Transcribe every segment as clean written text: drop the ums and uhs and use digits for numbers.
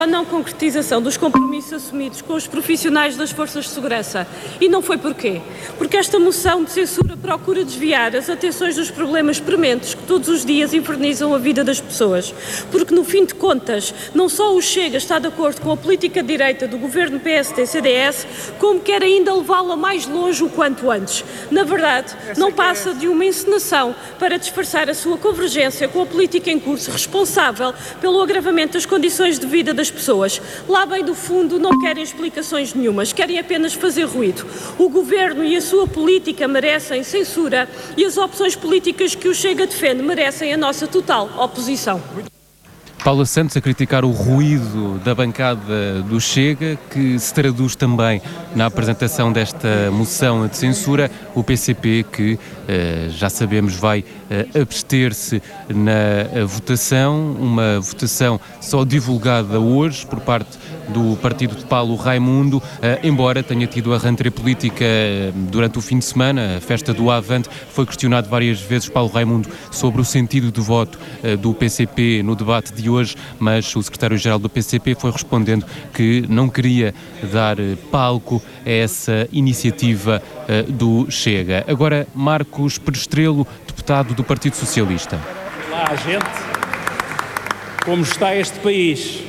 A não concretização dos compromissos assumidos com os profissionais das forças de segurança. E não foi porquê? Porque esta moção de censura procura desviar as atenções dos problemas prementes que todos os dias infernizam a vida das pessoas. Porque, no fim de contas, não só o Chega está de acordo com a política de direita do governo PSD-CDS, como quer ainda levá-la mais longe o quanto antes. Na verdade, não passa de uma encenação para disfarçar a sua convergência com a política em curso responsável pelo agravamento das condições de vida das pessoas. Lá bem do fundo não querem explicações nenhumas, querem apenas fazer ruído. O Governo e a sua política merecem censura e as opções políticas que o Chega defende merecem a nossa total oposição. Paula Santos a criticar o ruído da bancada do Chega, que se traduz também na apresentação desta moção de censura. O PCP, que já sabemos vai abster-se na votação, uma votação só divulgada hoje por parte do partido de Paulo Raimundo, embora tenha tido a rentrée política durante o fim de semana. A festa do Avante foi questionado várias vezes Paulo Raimundo sobre o sentido de voto do PCP no debate de hoje, mas o secretário-geral do PCP foi respondendo que não queria dar palco a essa iniciativa do Chega. Agora, Marcos Perestrelo, deputado do Partido Socialista. Olá, gente. Como está este país?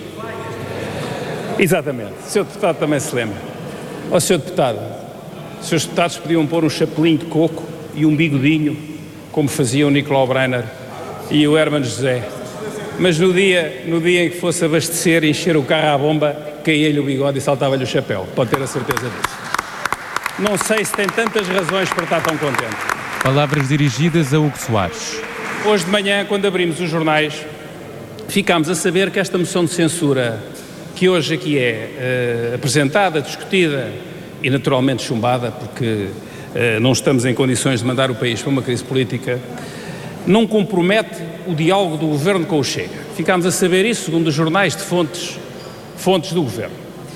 Exatamente. O Sr. Deputado também se lembra. Ó, Sr. Deputado, os seus deputados podiam pôr um chapelinho de coco e um bigodinho, como faziam o Nicolau Breiner e o Hermano José. Mas no dia em que fosse abastecer e encher o carro à bomba, caía-lhe o bigode e saltava-lhe o chapéu. Pode ter a certeza disso. Não sei se tem tantas razões para estar tão contente. Palavras dirigidas a Hugo Soares. Hoje de manhã, quando abrimos os jornais, ficámos a saber que esta moção de censura, que hoje aqui é apresentada, discutida e naturalmente chumbada, porque não estamos em condições de mandar o país para uma crise política, não compromete o diálogo do Governo com o Chega. Ficámos a saber isso segundo os jornais de fontes do Governo.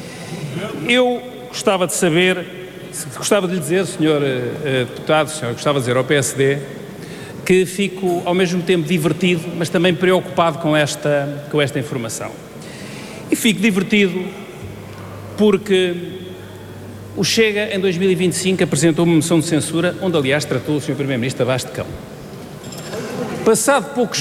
Eu gostava de saber, gostava de lhe dizer, Sr. Deputado, gostava de dizer ao PSD, que fico ao mesmo tempo divertido, mas também preocupado com esta informação. E fico divertido porque o Chega, em 2025, apresentou uma moção de censura, onde, aliás, tratou o Sr. Primeiro-Ministro abaixo de cão. Passado poucos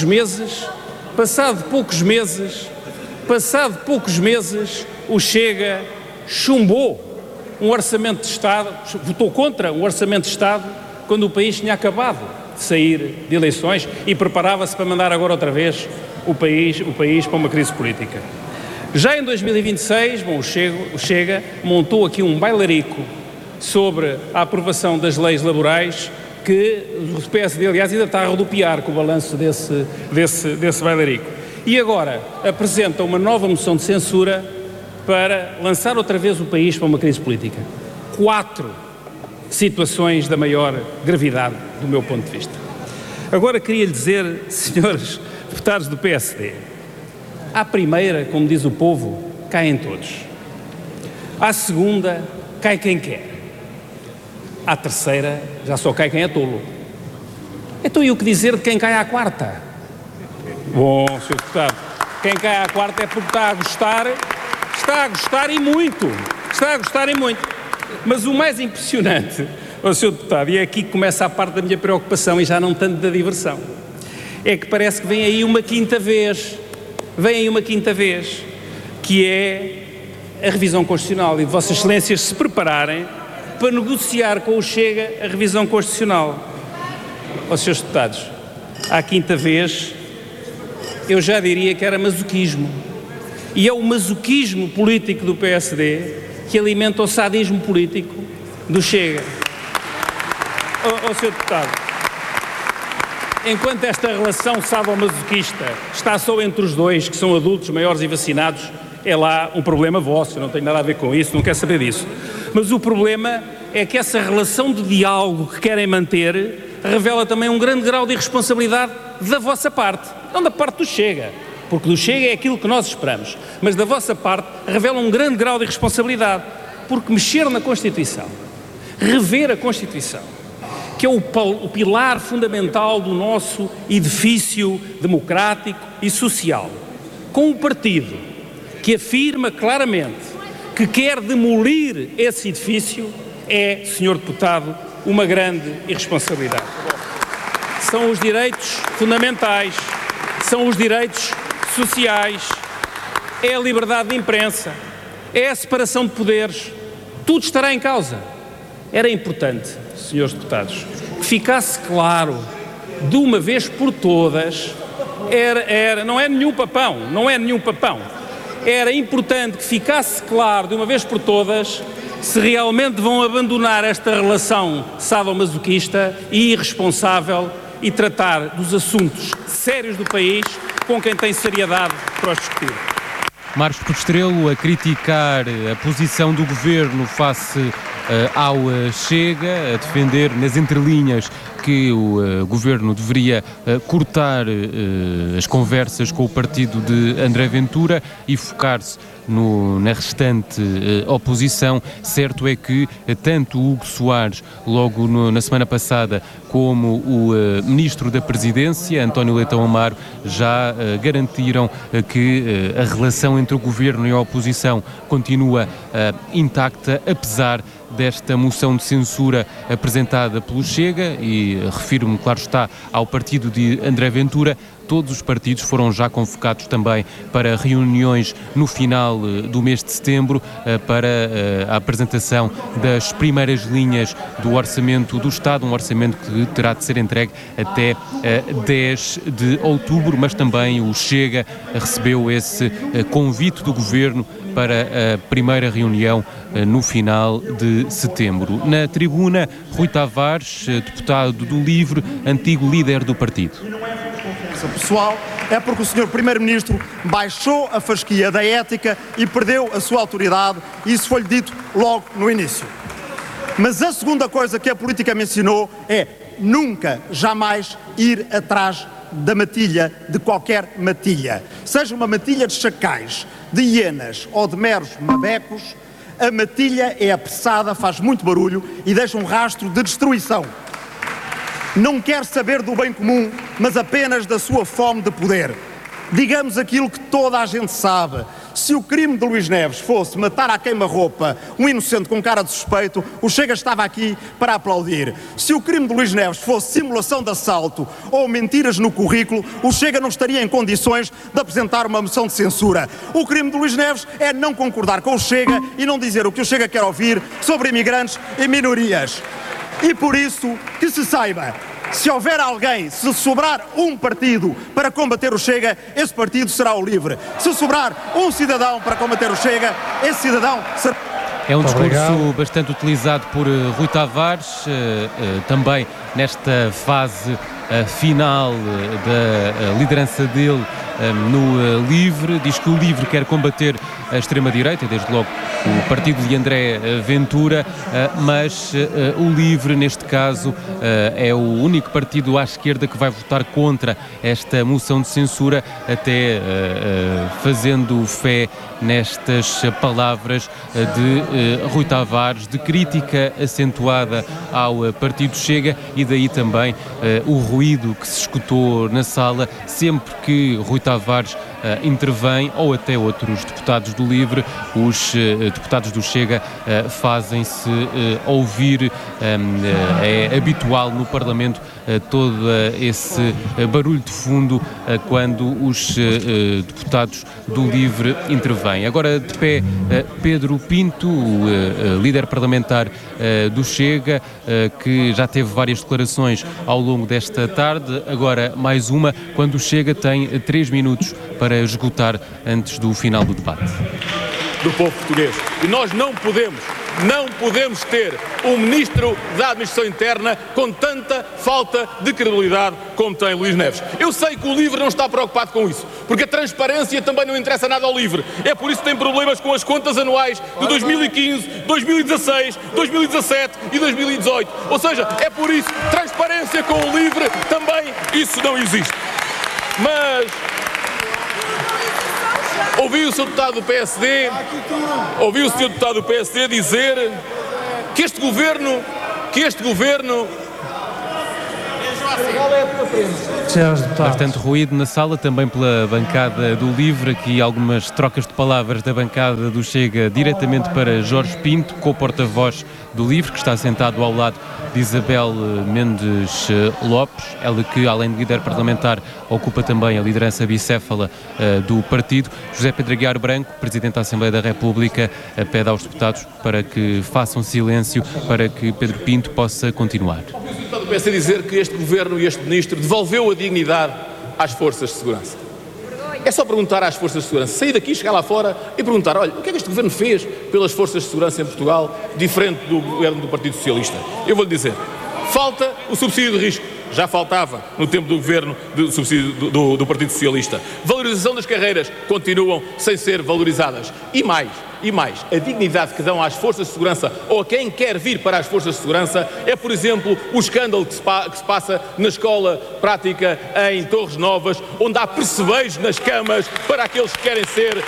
meses, o Chega chumbou um orçamento de Estado, votou contra um orçamento de Estado, quando o país tinha acabado de sair de eleições e preparava-se para mandar agora outra vez o país para uma crise política. Já em 2026, o Chega montou aqui um bailarico sobre a aprovação das leis laborais, que o PSD, aliás, ainda está a rodopiar com o balanço desse bailarico. E agora apresenta uma nova moção de censura para lançar outra vez o país para uma crise política. 4 situações da maior gravidade, do meu ponto de vista. Agora queria lhe dizer, senhores deputados do PSD, à primeira, como diz o povo, caem todos. À segunda, cai quem quer. À terceira, já só cai quem é tolo. Então e o que dizer de quem cai à quarta? Bom, Sr. Deputado, quem cai à quarta é porque está a gostar e muito. Mas o mais impressionante, Sr. Deputado, e é aqui que começa a parte da minha preocupação e já não tanto da diversão, é que parece que vem aí uma quinta vez, que é a revisão constitucional, e de Vossas Excelências se prepararem para negociar com o Chega a revisão constitucional. Ó, Srs. Deputados, à quinta vez, eu já diria que era masoquismo. E é o masoquismo político do PSD que alimenta o sadismo político do Chega. Ó, Sr. Deputado, enquanto esta relação sadomasoquista está só entre os dois, que são adultos, maiores e vacinados, é lá um problema vosso, eu não tenho nada a ver com isso, não quero saber disso. Mas o problema é que essa relação de diálogo que querem manter revela também um grande grau de irresponsabilidade da vossa parte, não da parte do Chega, porque do Chega é aquilo que nós esperamos, mas da vossa parte revela um grande grau de irresponsabilidade, porque mexer na Constituição, rever a Constituição, que é o pilar fundamental do nosso edifício democrático e social, com um partido que afirma claramente que quer demolir esse edifício é, Sr. Deputado, uma grande irresponsabilidade. São os direitos fundamentais, são os direitos sociais, é a liberdade de imprensa, é a separação de poderes, tudo estará em causa. Era importante, senhores deputados, que ficasse claro, de uma vez por todas, não é nenhum papão, era importante que ficasse claro, de uma vez por todas, se realmente vão abandonar esta relação sadomasoquista e irresponsável e tratar dos assuntos sérios do país com quem tem seriedade para os discutir. Marcos Postrelo a criticar a posição do Governo face ao Chega, a defender nas entrelinhas que o Governo deveria cortar as conversas com o partido de André Ventura e focar-se na restante oposição. Certo é que tanto Hugo Soares, logo na semana passada, como o Ministro da Presidência, António Leitão Amaro, já garantiram que a relação entre o Governo e a oposição continua intacta, apesar desta moção de censura apresentada pelo Chega, e refiro-me, claro está, ao partido de André Ventura. Todos os partidos foram já convocados também para reuniões no final do mês de setembro para a apresentação das primeiras linhas do Orçamento do Estado, um orçamento que terá de ser entregue até 10 de outubro, mas também o Chega recebeu esse convite do Governo para a primeira reunião no final de setembro. Na tribuna, Rui Tavares, deputado do LIVRE, antigo líder do partido. Pessoal, é porque o Sr. Primeiro-Ministro baixou a fasquia da ética e perdeu a sua autoridade, e isso foi-lhe dito logo no início. Mas a segunda coisa que a política me ensinou é nunca, jamais ir atrás da matilha, de qualquer matilha. Seja uma matilha de chacais, de hienas ou de meros mabecos, a matilha é apressada, faz muito barulho e deixa um rastro de destruição. Não quer saber do bem comum, mas apenas da sua fome de poder. Digamos aquilo que toda a gente sabe. Se o crime de Luís Neves fosse matar à queima-roupa um inocente com cara de suspeito, o Chega estava aqui para aplaudir. Se o crime de Luís Neves fosse simulação de assalto ou mentiras no currículo, o Chega não estaria em condições de apresentar uma moção de censura. O crime de Luís Neves é não concordar com o Chega e não dizer o que o Chega quer ouvir sobre imigrantes e minorias. E por isso, que se saiba, se houver alguém, se sobrar um partido para combater o Chega, esse partido será o LIVRE. Se sobrar um cidadão para combater o Chega, esse cidadão será... É um discurso bastante utilizado por Rui Tavares, também nesta fase final da liderança dele no LIVRE. Diz que o LIVRE quer combater a extrema-direita, desde logo o partido de André Ventura, mas o LIVRE, neste caso, é o único partido à esquerda que vai votar contra esta moção de censura, até fazendo fé nestas palavras de Rui Tavares, de crítica acentuada ao partido Chega, e daí também o ruído que se escutou na sala sempre que Rui Tavares intervém, ou até outros deputados do LIVRE. Os deputados do Chega fazem-se ouvir. É habitual no Parlamento todo esse barulho de fundo quando os deputados do LIVRE intervêm. Agora de pé Pedro Pinto, o líder parlamentar do Chega, que já teve várias declarações ao longo desta tarde, agora mais uma, quando o Chega tem 3 minutos para esgotar antes do final do debate. Do povo português. E nós não podemos ter um Ministro da Administração Interna com tanta falta de credibilidade como tem Luís Neves. Eu sei que o LIVRE não está preocupado com isso, porque a transparência também não interessa nada ao LIVRE. É por isso que tem problemas com as contas anuais de 2015, 2016, 2017 e 2018. Ou seja, é por isso, transparência com o LIVRE também, isso não existe. Mas... ouvi o Sr. Deputado do PSD dizer que este governo Bastante ruído na sala, também pela bancada do LIVRE, aqui algumas trocas de palavras da bancada do Chega diretamente para Jorge Pinto, co-porta-voz do LIVRE, que está sentado ao lado de Isabel Mendes Lopes, ela que, além de líder parlamentar, ocupa também a liderança bicéfala do partido. José Pedro Aguiar Branco, Presidente da Assembleia da República, pede aos deputados para que façam silêncio para que Pedro Pinto possa continuar. Eu peço a dizer que este Governo e este Ministro devolveu a dignidade às forças de segurança. É só perguntar às forças de segurança, sair daqui, chegar lá fora e perguntar, olha, o que é que este Governo fez pelas forças de segurança em Portugal, diferente do Governo do Partido Socialista? Eu vou-lhe dizer, falta o subsídio de risco, já faltava no tempo do Governo do subsídio do Partido Socialista. Valorização das carreiras, continuam sem ser valorizadas. E mais, a dignidade que dão às forças de segurança ou a quem quer vir para as forças de segurança é, por exemplo, o escândalo que se passa na escola prática em Torres Novas, onde há percebejos nas camas para aqueles que querem ser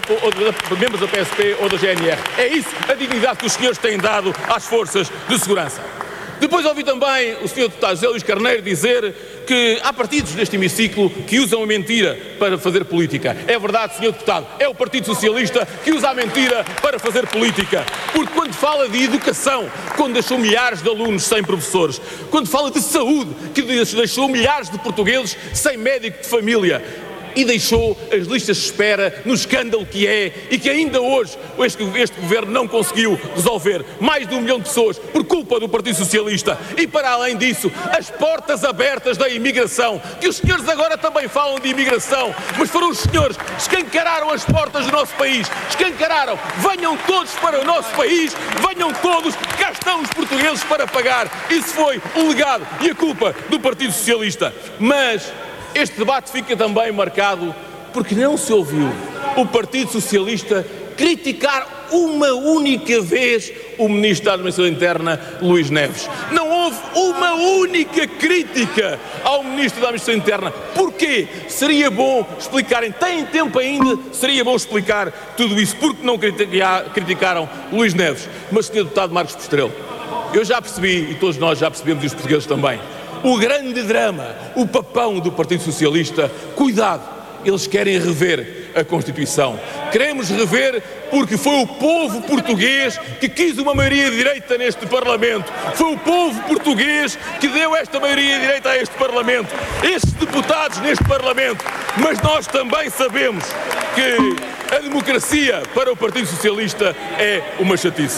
ou membros da PSP ou da GNR. É isso a dignidade que os senhores têm dado às forças de segurança. Depois ouvi também o Sr. Deputado José Luís Carneiro dizer que há partidos neste hemiciclo que usam a mentira para fazer política. É verdade, Sr. Deputado, é o Partido Socialista que usa a mentira para fazer política. Porque quando fala de educação, quando deixou milhares de alunos sem professores, quando fala de saúde, que deixou milhares de portugueses sem médico de família, e deixou as listas de espera no escândalo que é e que ainda hoje este Governo não conseguiu resolver. Mais de 1 milhão de pessoas por culpa do Partido Socialista. E para além disso, as portas abertas da imigração, que os senhores agora também falam de imigração, mas foram os senhores que escancararam as portas do nosso país. Escancararam. Venham todos para o nosso país, venham todos, cá estão os portugueses para pagar. Isso foi o legado e a culpa do Partido Socialista. Mas este debate fica também marcado porque não se ouviu o Partido Socialista criticar uma única vez o Ministro da Administração Interna, Luís Neves. Não houve uma única crítica ao Ministro da Administração Interna. Porquê? Seria bom explicarem, têm tempo ainda, seria bom explicar tudo isso. Porque não criticaram Luís Neves? Mas, Sr. Deputado Marcos Postrelo, eu já percebi, e todos nós já percebemos, e os portugueses também, o grande drama, o papão do Partido Socialista, cuidado, eles querem rever a Constituição. Queremos rever porque foi o povo português que quis uma maioria de direita neste Parlamento. Foi o povo português que deu esta maioria de direita a este Parlamento. Estes deputados neste Parlamento. Mas nós também sabemos que a democracia para o Partido Socialista é uma chatice.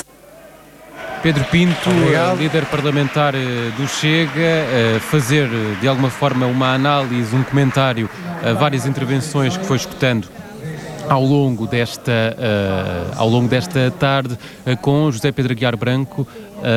Pedro Pinto, líder parlamentar do Chega, fazer de alguma forma uma análise, um comentário a várias intervenções que foi escutando ao longo desta tarde, com José Pedro Aguiar Branco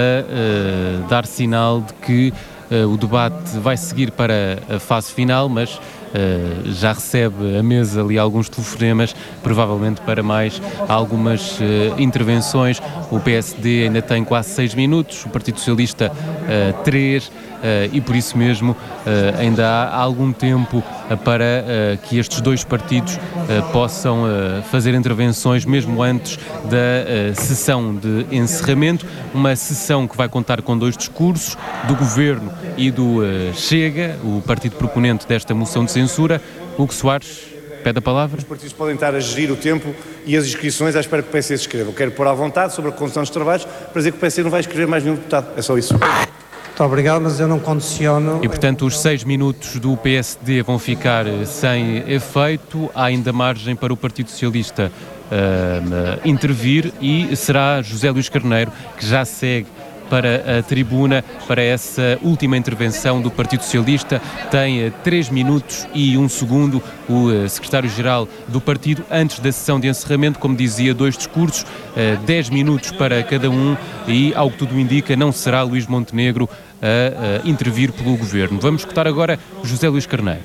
a dar sinal de que o debate vai seguir para a fase final, mas já recebe a mesa ali alguns telefonemas, provavelmente para mais algumas intervenções. O PSD ainda tem quase 6 minutos, o Partido Socialista 3, e por isso mesmo ainda há algum tempo para que estes dois partidos possam fazer intervenções mesmo antes da sessão de encerramento, uma sessão que vai contar com 2 discursos do Governo e do Chega, o partido proponente desta moção de censura. Hugo Soares pede a palavra. Os partidos podem estar a gerir o tempo e as inscrições à espera que o PC se escreva. Eu quero pôr à vontade sobre a condução dos trabalhos para dizer que o PC não vai escrever mais nenhum deputado. É só isso. Muito obrigado, mas eu não condiciono. E, portanto, os 6 minutos do PSD vão ficar sem efeito. Há ainda margem para o Partido Socialista intervir e será José Luís Carneiro que já segue para a tribuna, para essa última intervenção do Partido Socialista. Tem 3 minutos e 1 segundo o secretário-geral do partido, antes da sessão de encerramento, como dizia, 2 discursos, 10 minutos para cada um e, ao que tudo indica, não será Luís Montenegro a intervir pelo Governo. Vamos escutar agora José Luís Carneiro.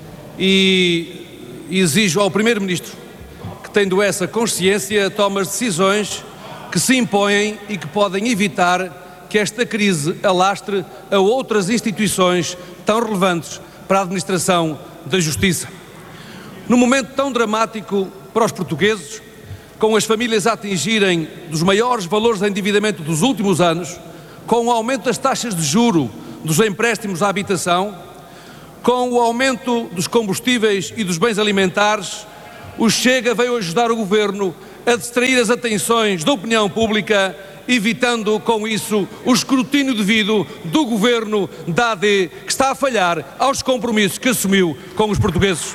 E exijo ao Primeiro-Ministro que, tendo essa consciência, tome as decisões que se impõem e que podem evitar que esta crise alastre a outras instituições tão relevantes para a administração da justiça. Num momento tão dramático para os portugueses, com as famílias a atingirem dos maiores valores de endividamento dos últimos anos, com o aumento das taxas de juro dos empréstimos à habitação, com o aumento dos combustíveis e dos bens alimentares, o Chega veio ajudar o Governo a distrair as atenções da opinião pública, evitando com isso o escrutínio devido do Governo da AD, que está a falhar aos compromissos que assumiu com os portugueses.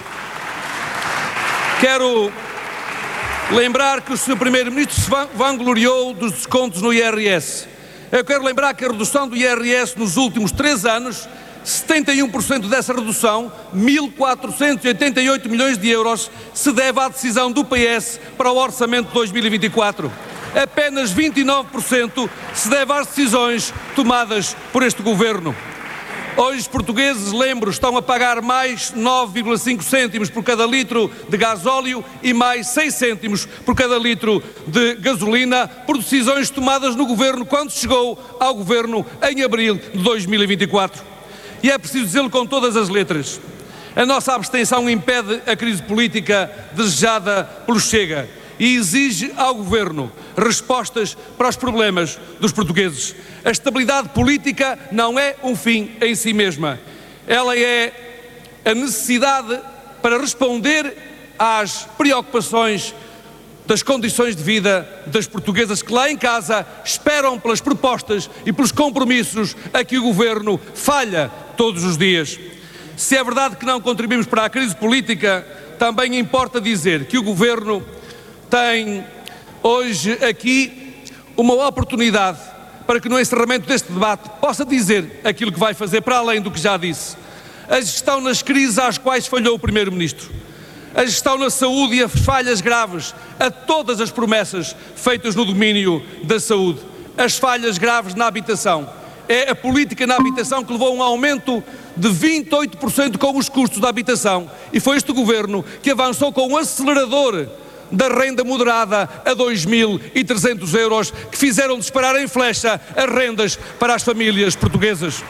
Quero lembrar que o Sr. Primeiro-Ministro se vangloriou dos descontos no IRS. Eu quero lembrar que a redução do IRS nos últimos 3 anos, 71% dessa redução, 1.488 milhões de euros, se deve à decisão do PS para o orçamento de 2024. Apenas 29% se deve às decisões tomadas por este Governo. Hoje os portugueses, lembro, estão a pagar mais 9,5 cêntimos por cada litro de gasóleo e mais 6 cêntimos por cada litro de gasolina por decisões tomadas no Governo quando chegou ao Governo em abril de 2024. E é preciso dizê-lo com todas as letras. A nossa abstenção impede a crise política desejada pelo Chega e exige ao Governo respostas para os problemas dos portugueses. A estabilidade política não é um fim em si mesma. Ela é a necessidade para responder às preocupações das condições de vida das portuguesas que lá em casa esperam pelas propostas e pelos compromissos a que o Governo falha todos os dias. Se é verdade que não contribuímos para a crise política, também importa dizer que o Governo tem hoje aqui uma oportunidade para que no encerramento deste debate possa dizer aquilo que vai fazer para além do que já disse. A gestão nas crises às quais falhou o Primeiro-Ministro, a gestão na saúde e as falhas graves a todas as promessas feitas no domínio da saúde, as falhas graves na habitação. É a política na habitação que levou a um aumento de 28% com os custos da habitação e foi este Governo que avançou com um acelerador da renda moderada a 2.300 euros, que fizeram disparar em flecha as rendas para as famílias portuguesas.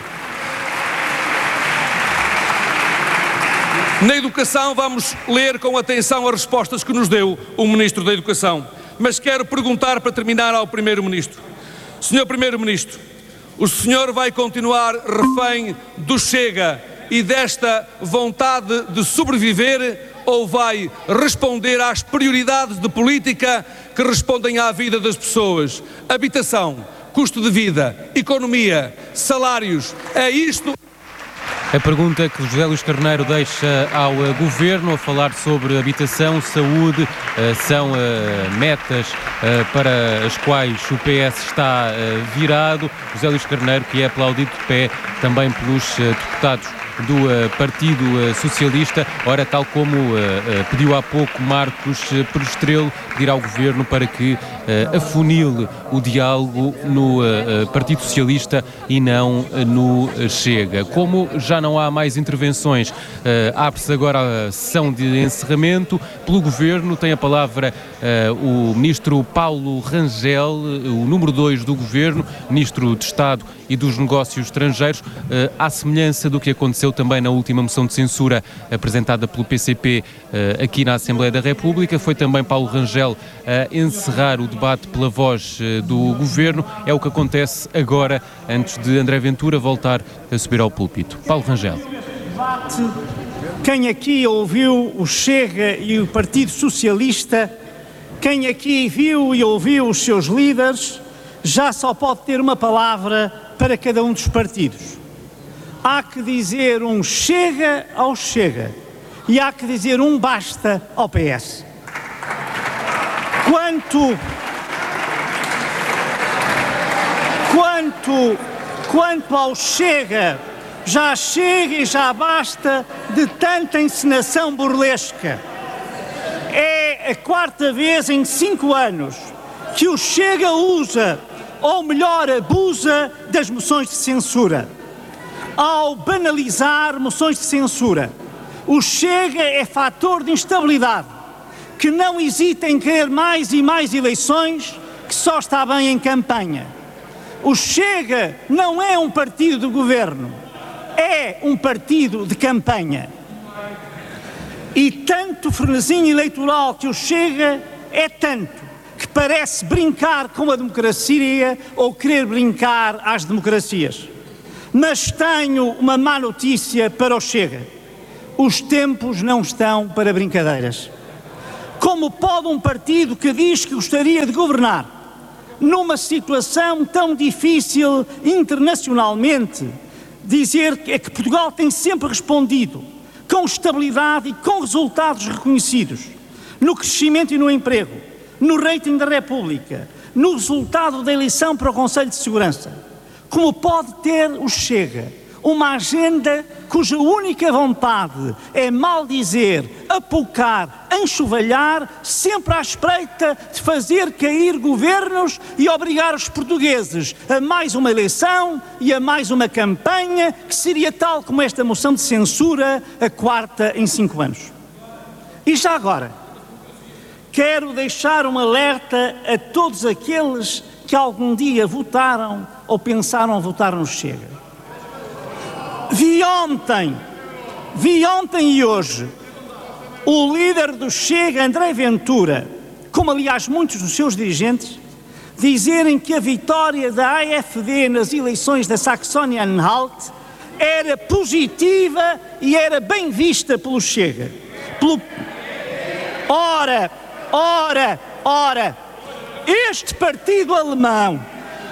Na educação, vamos ler com atenção as respostas que nos deu o Ministro da Educação. Mas quero perguntar, para terminar, ao Primeiro-Ministro. Senhor Primeiro-Ministro, o senhor vai continuar refém do Chega e desta vontade de sobreviver, ou vai responder às prioridades de política que respondem à vida das pessoas? Habitação, custo de vida, economia, salários, é isto? A pergunta que José Luís Carneiro deixa ao Governo a falar sobre habitação, saúde, são metas para as quais o PS está virado. José Luís Carneiro, que é aplaudido de pé também pelos deputados do Partido Socialista, ora, tal como pediu há pouco Marcos Perestrelo, pedir ao Governo para que afunile o diálogo no Partido Socialista e não no Chega. Como já não há mais intervenções, abre-se agora a sessão de encerramento. Pelo Governo tem a palavra o Ministro Paulo Rangel, o número 2 do Governo, Ministro de Estado e dos Negócios Estrangeiros, à semelhança do que aconteceu também na última moção de censura apresentada pelo PCP aqui na Assembleia da República. Foi também Paulo Rangel a encerrar o debate pela voz do Governo. É o que acontece agora, antes de André Ventura voltar a subir ao púlpito. Paulo Rangel. Quem aqui ouviu o Chega e o Partido Socialista, quem aqui viu e ouviu os seus líderes, já só pode ter uma palavra para cada um dos partidos. Há que dizer um Chega ao Chega e há que dizer um basta ao PS. Quanto ao Chega, já chega e já basta de tanta encenação burlesca. É a 4ª vez em 5 anos que o Chega usa, ou melhor, abusa das moções de censura. Ao banalizar moções de censura, o Chega é fator de instabilidade, que não hesita em querer mais e mais eleições, que só está bem em campanha. O Chega não é um partido de governo, é um partido de campanha. E tanto frenesim eleitoral que o Chega é tanto que parece brincar com a democracia ou querer brincar às democracias. Mas tenho uma má notícia para o Chega. Os tempos não estão para brincadeiras. Como pode um partido que diz que gostaria de governar numa situação tão difícil internacionalmente, dizer que Portugal tem sempre respondido com estabilidade e com resultados reconhecidos no crescimento e no emprego, no rating da República, no resultado da eleição para o Conselho de Segurança? Como pode ter o Chega uma agenda cuja única vontade é maldizer, apocar, enxovalhar, sempre à espreita de fazer cair governos e obrigar os portugueses a mais uma eleição e a mais uma campanha, que seria tal como esta moção de censura, a 4ª em 5 anos? E já agora, quero deixar um alerta a todos aqueles que algum dia votaram ou pensaram votar no Chega. Vi ontem e hoje o líder do Chega, André Ventura, como aliás muitos dos seus dirigentes, dizerem que a vitória da AfD nas eleições da Saxónia-Anhalt era positiva e era bem vista pelo Chega. Ora, este partido alemão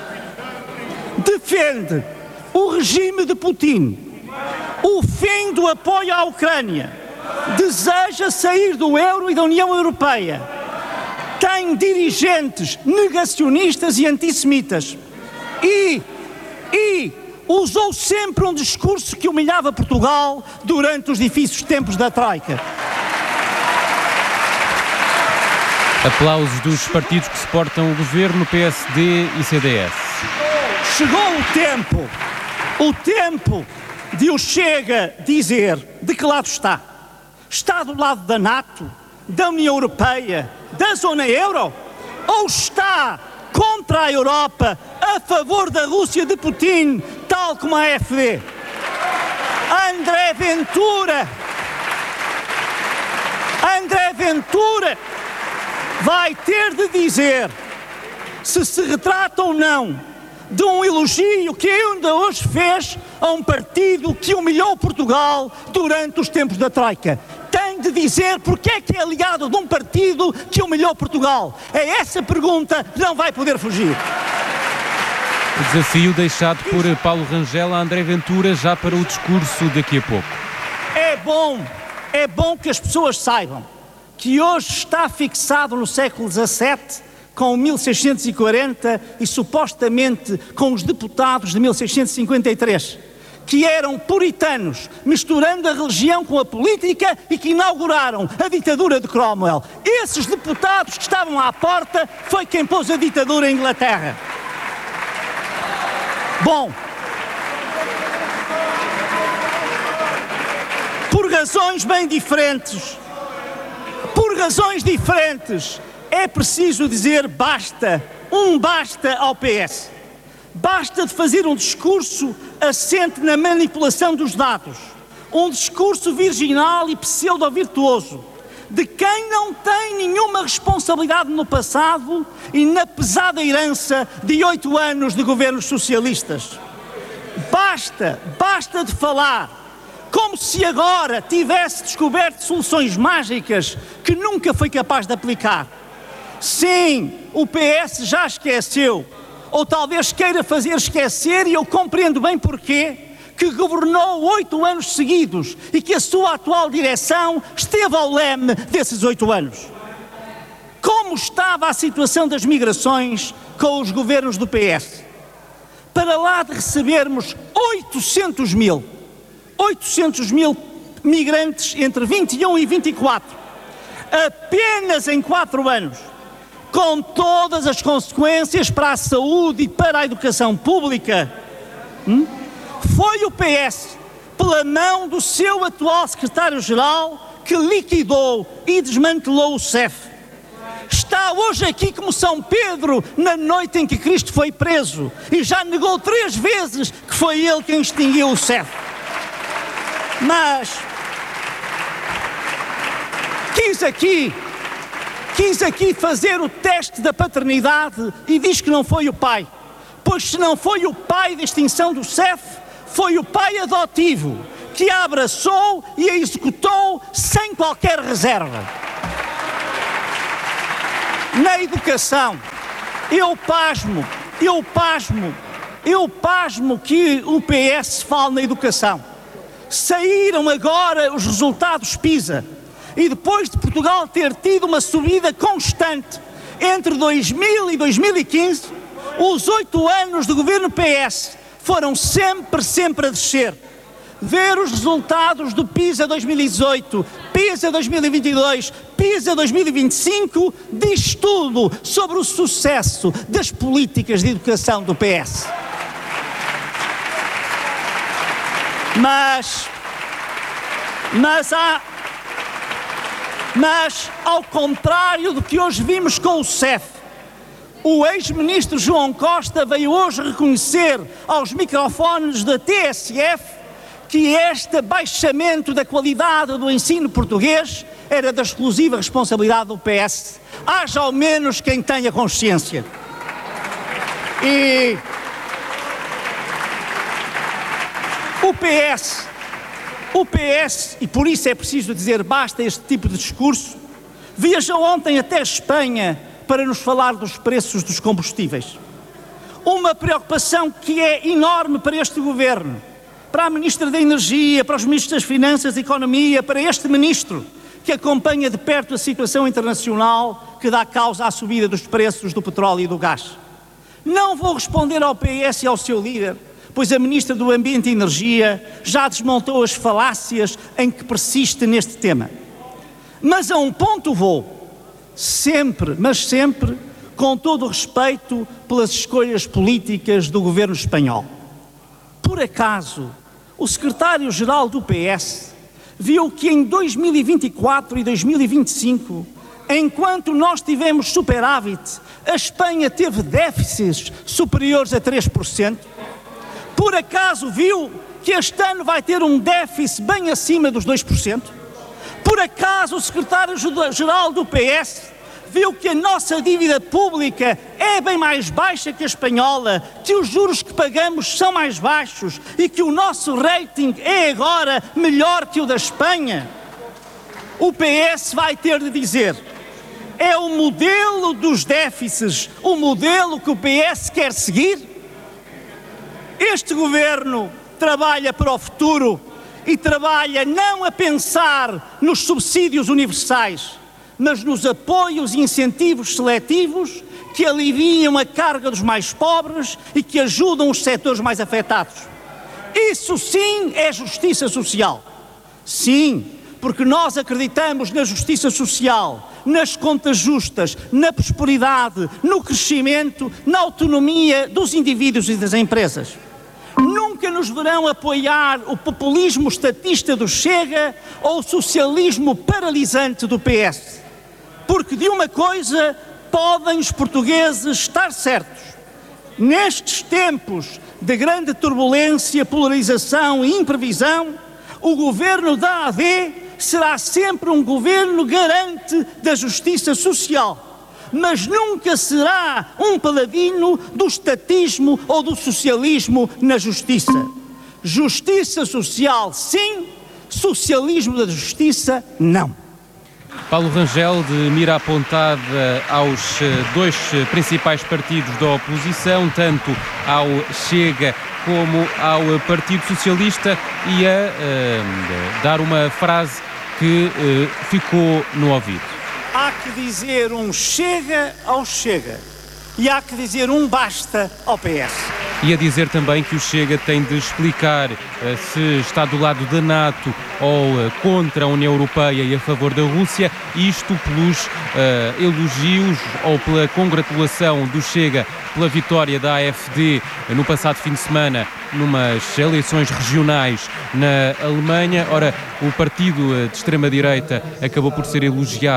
defende o regime de Putin, o fim do apoio à Ucrânia, deseja sair do euro e da União Europeia, tem dirigentes negacionistas e antissemitas e usou sempre um discurso que humilhava Portugal durante os difíceis tempos da Troika. Aplausos dos partidos que suportam o governo, PSD e CDS. Chegou o tempo de o Chega dizer de que lado está. Está do lado da NATO, da União Europeia, da zona euro? Ou está contra a Europa, a favor da Rússia de Putin, tal como a AfD? André Ventura vai ter de dizer se se retrata ou não de um elogio que ainda hoje fez a um partido que humilhou Portugal durante os tempos da Troika. Tem de dizer porque é que é aliado de um partido que humilhou Portugal. É essa pergunta que não vai poder fugir. O desafio deixado por Paulo Rangel a André Ventura já para o discurso daqui a pouco. É bom que as pessoas saibam que hoje está fixado no século XVII com 1640 e supostamente com os deputados de 1653, que eram puritanos, misturando a religião com a política e que inauguraram a ditadura de Cromwell. Esses deputados que estavam à porta foi quem pôs a ditadura em Inglaterra. Bom, por razões diferentes, é preciso dizer basta ao PS. Basta de fazer um discurso assente na manipulação dos dados, um discurso virginal e pseudo-virtuoso, de quem não tem nenhuma responsabilidade no passado e na pesada herança de 8 anos de governos socialistas. Basta de falar como se agora tivesse descoberto soluções mágicas que nunca foi capaz de aplicar. Sim, o PS já esqueceu, ou talvez queira fazer esquecer, e eu compreendo bem porquê, que governou 8 anos seguidos e que a sua atual direção esteve ao leme desses 8 anos. Como estava a situação das migrações com os governos do PS? Para lá de recebermos 800 mil migrantes entre 21 e 24, apenas em 4 anos, com todas as consequências para a saúde e para a educação pública, foi o PS, pela mão do seu atual secretário-geral, que liquidou e desmantelou o CEF. Está hoje aqui como São Pedro na noite em que Cristo foi preso e já negou 3 vezes que foi ele quem extinguiu o CEF. Mas quis aqui fazer o teste da paternidade e diz que não foi o pai. Pois se não foi o pai da extinção do CEF, foi o pai adotivo que a abraçou e a executou sem qualquer reserva. Na educação, eu pasmo que o PS fale na educação. Saíram agora os resultados PISA e depois de Portugal ter tido uma subida constante entre 2000 e 2015, os 8 anos do governo PS foram sempre a descer. Ver os resultados do PISA 2018, PISA 2022, PISA 2025 diz tudo sobre o sucesso das políticas de educação do PS. Mas, ao contrário do que hoje vimos com o CEF, o ex-ministro João Costa veio hoje reconhecer aos microfones da TSF que este baixamento da qualidade do ensino português era da exclusiva responsabilidade do PS. Haja ao menos quem tenha consciência. E o PS, e por isso é preciso dizer basta este tipo de discurso, viajou ontem até Espanha para nos falar dos preços dos combustíveis. Uma preocupação que é enorme para este governo, para a Ministra da Energia, para os Ministros das Finanças e Economia, para este Ministro que acompanha de perto a situação internacional que dá causa à subida dos preços do petróleo e do gás. Não vou responder ao PS e ao seu líder, pois a Ministra do Ambiente e Energia já desmontou as falácias em que persiste neste tema. Mas a um ponto vou, sempre com todo o respeito pelas escolhas políticas do governo espanhol. Por acaso, o secretário-geral do PS viu que em 2024 e 2025, enquanto nós tivemos superávit, a Espanha teve déficits superiores a 3%? Por acaso viu que este ano vai ter um déficit bem acima dos 2%? Por acaso o secretário-geral do PS viu que a nossa dívida pública é bem mais baixa que a espanhola, que os juros que pagamos são mais baixos e que o nosso rating é agora melhor que o da Espanha? O PS vai ter de dizer: é o modelo dos déficits o modelo que o PS quer seguir? Este governo trabalha para o futuro e trabalha não a pensar nos subsídios universais, mas nos apoios e incentivos seletivos que aliviam a carga dos mais pobres e que ajudam os setores mais afetados. Isso sim é justiça social. Sim, porque nós acreditamos na justiça social, nas contas justas, na prosperidade, no crescimento, na autonomia dos indivíduos e das empresas. Nunca nos verão apoiar o populismo estatista do Chega ou o socialismo paralisante do PS. Porque de uma coisa podem os portugueses estar certos: nestes tempos de grande turbulência, polarização e imprevisão, o governo da AD será sempre um governo garante da justiça social, mas nunca será um paladino do estatismo ou do socialismo na justiça. Justiça social sim, socialismo da justiça não. Paulo Rangel, de mira apontada aos dois principais partidos da oposição, tanto ao Chega como ao Partido Socialista, e a dar uma frase que ficou no ouvido. Há que dizer um chega ao Chega e há que dizer um basta ao PS. E a dizer também que o Chega tem de explicar se está do lado da NATO ou contra a União Europeia e a favor da Rússia, isto pelos elogios ou pela congratulação do Chega pela vitória da AfD no passado fim de semana numas eleições regionais na Alemanha. Ora, o partido de extrema-direita acabou por ser elogiado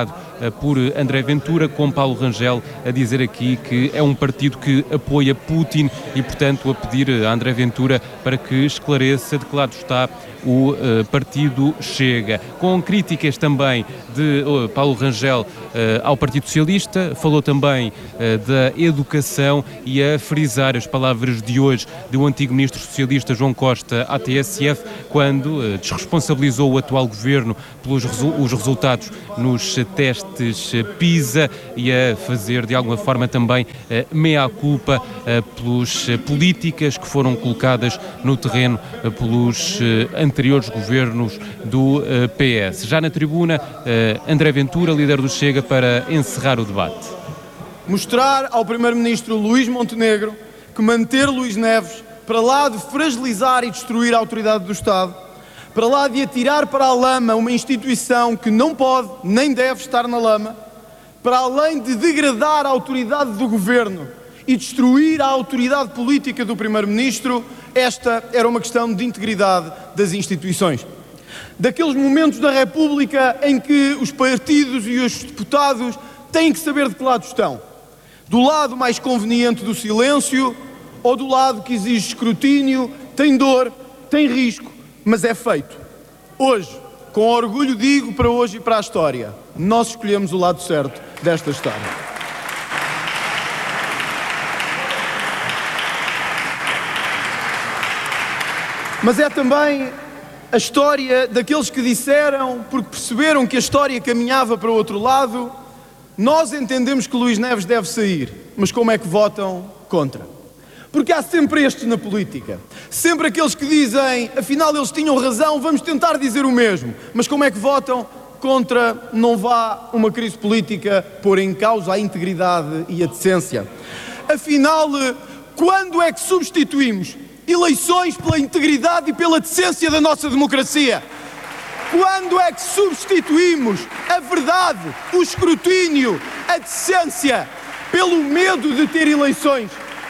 por André Ventura, com Paulo Rangel a dizer aqui que é um partido que apoia Putin e, portanto, a pedir a André Ventura para que esclareça de que lado está o partido Chega. Com críticas também de Paulo Rangel ao Partido Socialista, falou também da educação e a frisar as palavras de hoje do antigo ministro socialista João Costa à TSF, quando desresponsabilizou o atual governo pelos os resultados nos testes PISA e a fazer de alguma forma também meia-culpa pelas políticas que foram colocadas no terreno pelos anteriores governos do PS. Já na tribuna, André Ventura, líder do Chega, para encerrar o debate. Mostrar ao Primeiro-Ministro Luís Montenegro que manter Luís Neves, para lá de fragilizar e destruir a autoridade do Estado, para lá de atirar para a lama uma instituição que não pode nem deve estar na lama, para além de degradar a autoridade do Governo e destruir a autoridade política do Primeiro-Ministro, esta era uma questão de integridade das instituições. Daqueles momentos da República em que os partidos e os deputados têm que saber de que lado estão. Do lado mais conveniente do silêncio ou do lado que exige escrutínio, tem dor, tem risco, mas é feito. Hoje, com orgulho digo para hoje e para a história, nós escolhemos o lado certo desta história. Mas é também a história daqueles que disseram, porque perceberam que a história caminhava para o outro lado, nós entendemos que Luís Neves deve sair, mas como é que votam contra? Porque há sempre estes na política, sempre aqueles que dizem, afinal eles tinham razão, vamos tentar dizer o mesmo, mas como é que votam contra? Não vá uma crise política pôr em causa a integridade e a decência. Afinal, quando é que substituímos eleições pela integridade e pela decência da nossa democracia? Quando é que substituímos a verdade, o escrutínio, a decência pelo medo de ter eleições?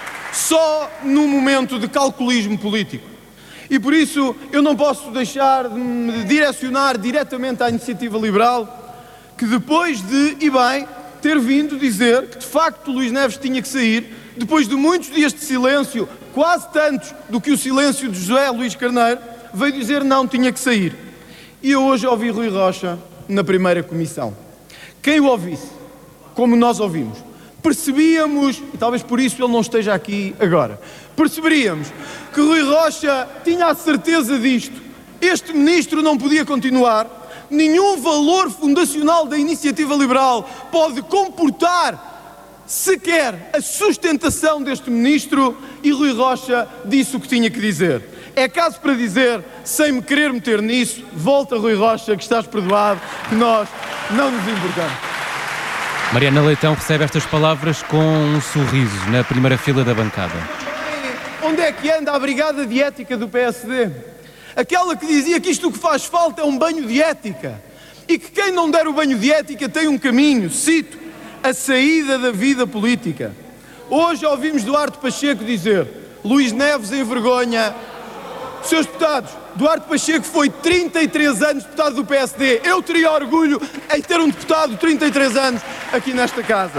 Só num momento de calculismo político. E por isso eu não posso deixar de me direcionar diretamente à Iniciativa Liberal, que depois de, e bem, ter vindo dizer que de facto Luís Neves tinha que sair, depois de muitos dias de silêncio, quase tantos do que o silêncio de José Luís Carneiro, veio dizer não, tinha que sair. E eu hoje ouvi Rui Rocha na primeira comissão. Quem o ouvisse, como nós ouvimos, percebíamos, e talvez por isso ele não esteja aqui agora, perceberíamos que Rui Rocha tinha a certeza disto. Este ministro não podia continuar, nenhum valor fundacional da Iniciativa Liberal pode comportar sequer a sustentação deste ministro, e Rui Rocha disse o que tinha que dizer. É caso para dizer, sem me querer meter nisso, volta Rui Rocha, que estás perdoado, que nós não nos importamos. Mariana Leitão recebe estas palavras com um sorriso na primeira fila da bancada. Onde é que anda a brigada de ética do PSD? Aquela que dizia que isto o que faz falta é um banho de ética e que quem não der o banho de ética tem um caminho, cito, a saída da vida política. Hoje ouvimos Duarte Pacheco dizer, Luís Neves envergonha. Seus deputados, Duarte Pacheco foi 33 anos deputado do PSD. Eu teria orgulho em ter um deputado de 33 anos aqui nesta casa.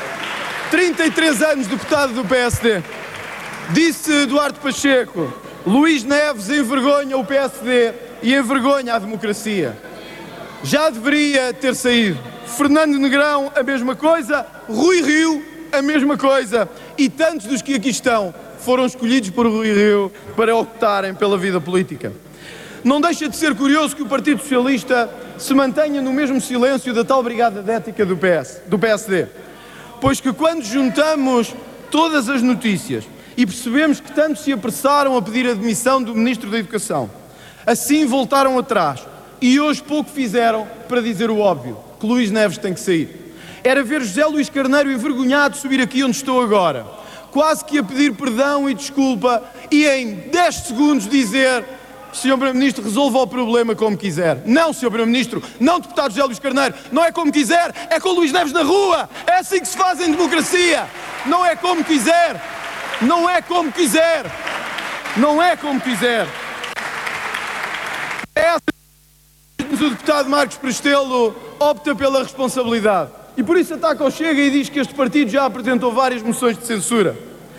33 anos deputado do PSD. Disse Duarte Pacheco, Luís Neves envergonha o PSD e envergonha a democracia. Já deveria ter saído. Fernando Negrão, a mesma coisa. Rui Rio, a mesma coisa. E tantos dos que aqui estão foram escolhidos por Rui Rio para optarem pela vida política. Não deixa de ser curioso que o Partido Socialista se mantenha no mesmo silêncio da tal brigada de ética do PSD. Pois que quando juntamos todas as notícias e percebemos que tanto se apressaram a pedir a demissão do Ministro da Educação, assim voltaram atrás e hoje pouco fizeram para dizer o óbvio, que Luís Neves tem que sair. Era ver José Luís Carneiro envergonhado subir aqui onde estou agora, quase que a pedir perdão e desculpa e em 10 segundos dizer, Sr. Primeiro-Ministro, resolva o problema como quiser. Não, Sr. Primeiro-Ministro, não, deputado José Luís Carneiro, não é como quiser, é com Luís Neves na rua, é assim que se faz em democracia, não é como quiser, não é como quiser, não é como quiser. É essa que o deputado Marcos Prestelo opta pela responsabilidade. E por isso ataca o Chega e diz que este partido já apresentou várias moções de censura.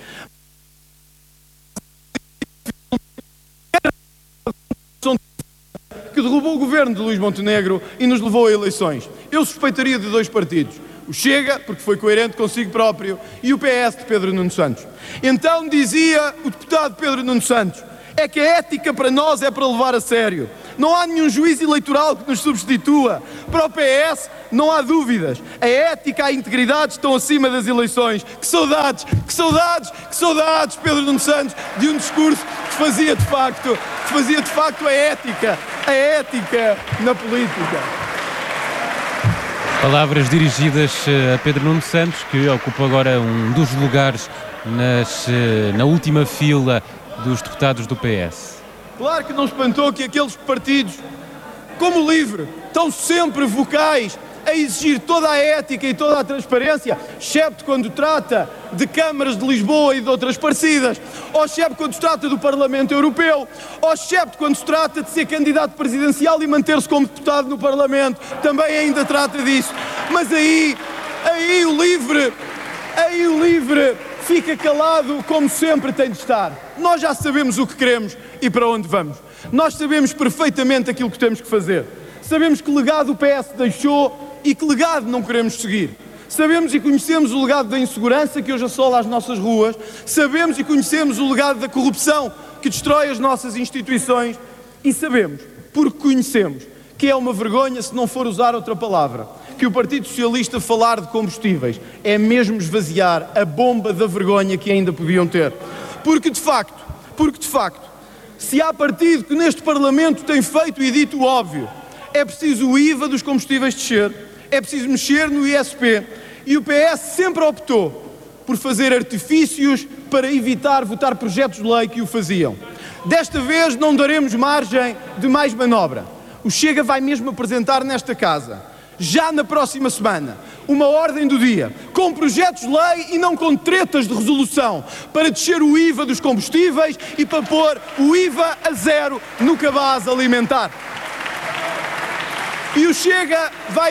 Que derrubou o governo de Luís Montenegro e nos levou a eleições. Eu suspeitaria de 2 partidos. O Chega, porque foi coerente consigo próprio, e o PS de Pedro Nuno Santos. Então dizia o deputado Pedro Nuno Santos, é que a ética para nós é para levar a sério. Não há nenhum juiz eleitoral que nos substitua. Para o PS não há dúvidas. A ética e a integridade estão acima das eleições. Que saudades, que saudades, que saudades, Pedro Nuno Santos, de um discurso que fazia de facto a ética na política. Palavras dirigidas a Pedro Nuno Santos, que ocupa agora um dos lugares na última fila dos deputados do PS. Claro que não espantou que aqueles partidos, como o LIVRE, estão sempre vocais a exigir toda a ética e toda a transparência, excepto quando trata de câmaras de Lisboa e de outras parecidas, ou excepto quando se trata do Parlamento Europeu, ou excepto quando se trata de ser candidato presidencial e manter-se como deputado no Parlamento, também ainda trata disso. Mas aí o LIVRE fica calado como sempre tem de estar. Nós já sabemos o que queremos e para onde vamos. Nós sabemos perfeitamente aquilo que temos que fazer. Sabemos que legado o PS deixou e que legado não queremos seguir. Sabemos e conhecemos o legado da insegurança que hoje assola as nossas ruas. Sabemos e conhecemos o legado da corrupção que destrói as nossas instituições. E sabemos, porque conhecemos, que é uma vergonha, se não for usar outra palavra, que o Partido Socialista falar de combustíveis é mesmo esvaziar a bomba da vergonha que ainda podiam ter. Porque de facto, se há partido que neste Parlamento tem feito e dito o óbvio, é preciso o IVA dos combustíveis descer, é preciso mexer no ISP, e o PS sempre optou por fazer artifícios para evitar votar projetos de lei que o faziam. Desta vez não daremos margem de mais manobra. O Chega vai mesmo apresentar nesta casa, já na próxima semana, uma ordem do dia, com projetos de lei e não com tretas de resolução, para descer o IVA dos combustíveis e para pôr o IVA a 0 no cabaz alimentar. E o Chega vai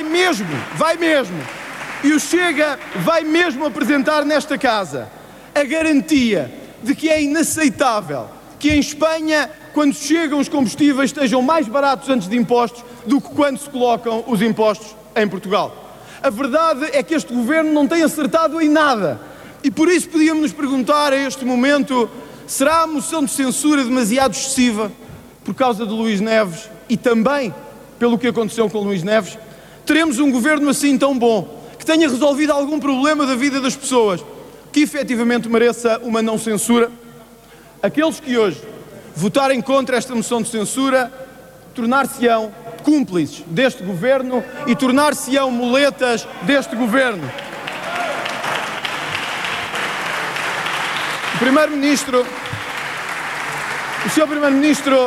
mesmo apresentar nesta casa a garantia de que é inaceitável que em Espanha, quando chegam os combustíveis, estejam mais baratos antes de impostos do que quando se colocam os impostos em Portugal. A verdade é que este governo não tem acertado em nada. E por isso podíamos nos perguntar a este momento, será a moção de censura demasiado excessiva por causa de Luís Neves e também pelo que aconteceu com Luís Neves? Teremos um governo assim tão bom, que tenha resolvido algum problema da vida das pessoas, que efetivamente mereça uma não censura? Aqueles que hoje votarem contra esta moção de censura tornar-se-ão cúmplices deste governo e tornar-se-ão muletas deste governo. O Sr. Primeiro-Ministro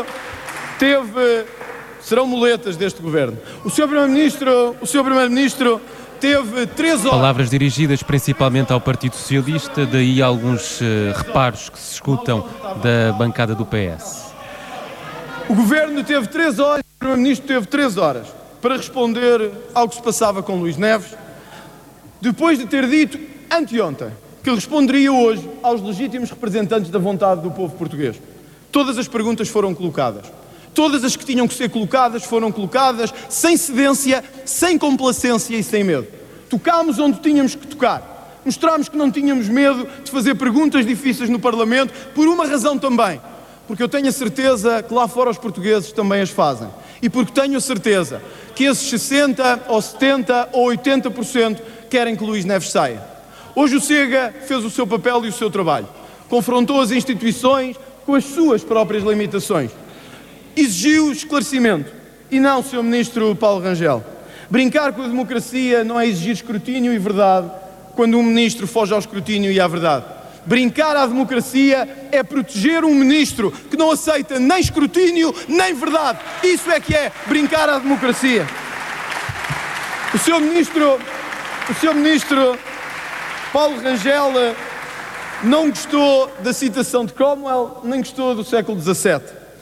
serão muletas deste governo. O Sr. Primeiro-Ministro teve 3 horas... Palavras dirigidas principalmente ao Partido Socialista, daí alguns reparos que se escutam da bancada do PS. O Governo teve 3 horas, o Primeiro-Ministro teve 3 horas para responder ao que se passava com Luís Neves, depois de ter dito anteontem que responderia hoje aos legítimos representantes da vontade do povo português. Todas as perguntas foram colocadas. Todas as que tinham que ser colocadas foram colocadas sem cedência, sem complacência e sem medo. Tocámos onde tínhamos que tocar. Mostrámos que não tínhamos medo de fazer perguntas difíceis no Parlamento, por uma razão também. Porque eu tenho a certeza que lá fora os portugueses também as fazem. E porque tenho a certeza que esses 60% ou 70% ou 80% querem que Luís Neves saia. Hoje o Chega fez o seu papel e o seu trabalho. Confrontou as instituições com as suas próprias limitações. Exigiu esclarecimento. E não, Sr. Ministro Paulo Rangel. Brincar com a democracia não é exigir escrutínio e verdade quando um ministro foge ao escrutínio e à verdade. Brincar à democracia é proteger um ministro que não aceita nem escrutínio nem verdade. Isso é que é brincar à democracia. O Sr. Ministro Paulo Rangel não gostou da citação de Cromwell, nem gostou do século XVII.